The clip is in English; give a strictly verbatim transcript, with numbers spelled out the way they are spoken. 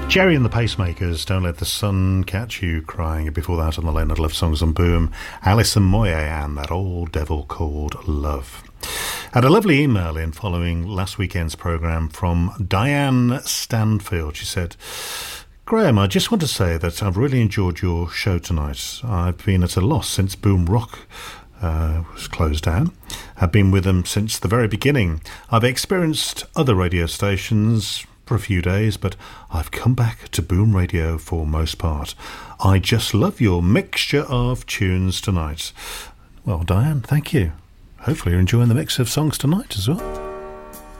Jerry and the Pacemakers, Don't Let the Sun Catch You Crying. Before that, on the Leonard Love Songs on Boom, Alison Moyet and That Old Devil Called Love. Had a lovely email in following last weekend's programme from Diane Stanfield. She said, Graham, I just want to say that I've really enjoyed your show tonight. I've been at a loss since Boom Rock uh, was closed down. I've been with them since the very beginning. I've experienced other radio stations for a few days, but I've come back to Boom Radio for most part. I just love your mixture of tunes tonight. Well, Diane, thank you. Hopefully you're enjoying the mix of songs tonight as well.